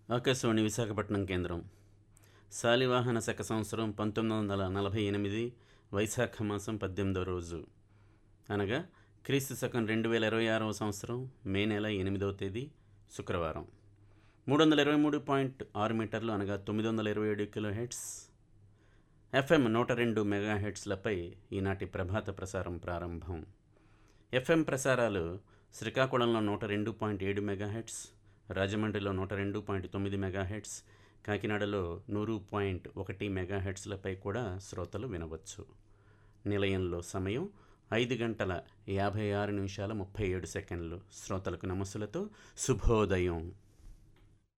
ఆకాశవాణి విశాఖపట్నం కేంద్రం. శాలివాహన శక సంవత్సరం 1948 వైశాఖ మాసం 18వ రోజు, అనగా క్రీస్తు శకం 2026వ సంవత్సరం మే నెల 8వ తేదీ శుక్రవారం. 323.6 మీటర్లు అనగా 927 కిలోహెర్ట్జ్, ఎఫ్ఎం 102 మెగాహెర్ట్జ్లపై ఈనాటి ప్రభాత ప్రసారం ప్రారంభం. ఎఫ్ఎం ప్రసారాలు శ్రీకాకుళంలో 102.7 మెగాహెర్ట్జ్, రాజమండ్రిలో 102.9 మెగాహెర్ట్జ్, కాకినాడలో 100.1 మెగాహెర్ట్జ్లపై కూడా శ్రోతలు వినవచ్చు. నిలయంలో సమయం 5:56 నిమిషాల 37 సెకండ్లు. శ్రోతలకు నమస్సులతో శుభోదయం.